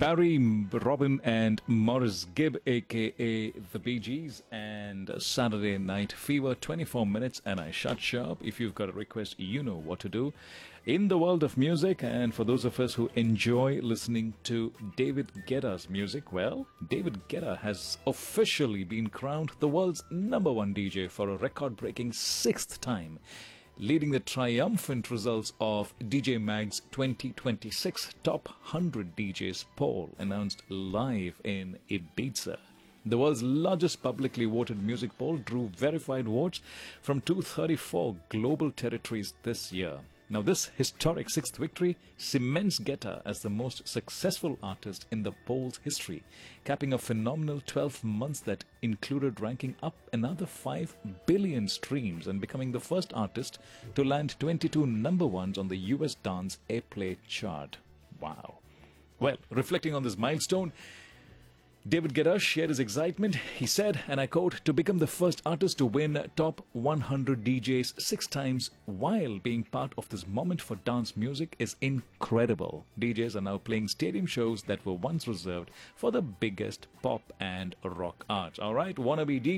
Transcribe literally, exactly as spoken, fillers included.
Barry, Robin, and Morris Gibb, aka the Bee Gees, and Saturday Night Fever, twenty-four minutes, and I shut shop. If you've got a request, you know what to do. In the world of music, and for those of us who enjoy listening to David Guetta's music, well, David Guetta has officially been crowned the world's number one D J for a record-breaking sixth time, leading the triumphant results of D J Mag's twenty twenty-six Top one hundred D Js poll announced live in Ibiza. The world's largest publicly voted music poll drew verified votes from two hundred thirty-four global territories this year. Now, this historic sixth victory cements Guetta as the most successful artist in the poll's history, capping a phenomenal twelve months that included ranking up another five billion streams and becoming the first artist to land twenty-two number ones on the U S dance airplay chart. Wow. Well, reflecting on this milestone, David Guetta shared his excitement. He said, and I quote, "To become the first artist to win top one hundred D Js six times while being part of this moment for dance music is incredible. D Js are now playing stadium shows that were once reserved for the biggest pop and rock arts." All right, wannabe D J